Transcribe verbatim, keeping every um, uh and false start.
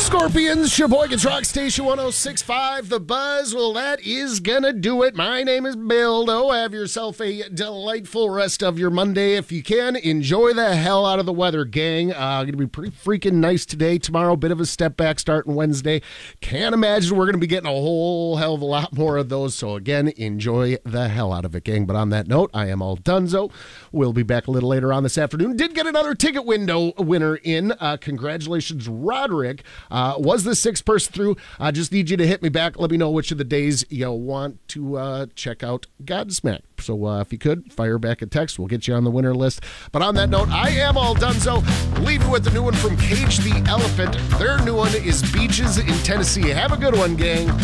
Scorpions, Sheboygan's Rock Station one oh six point five, The Buzz. Well, that is gonna do it. My name is Bildo. Have yourself a delightful rest of your Monday. If you can, enjoy the hell out of the weather, gang. Uh, gonna be pretty freaking nice today. Tomorrow, bit of a step back starting Wednesday. Can't imagine we're gonna be getting a whole hell of a lot more of those. So again, enjoy the hell out of it, gang. But on that note, I am all donezo. We'll be back a little later on this afternoon. Did get another ticket window winner in. Uh, congratulations, Roderick. Uh, was the sixth person through. I uh, just need you to hit me back. Let me know which of the days you want to uh, check out Godsmack. So uh, if you could, fire back a text. We'll get you on the winner list. But on that note, I am all done. So leave you with the new one from Cage the Elephant. Their new one is Beaches in Tennessee. Have a good one, gang.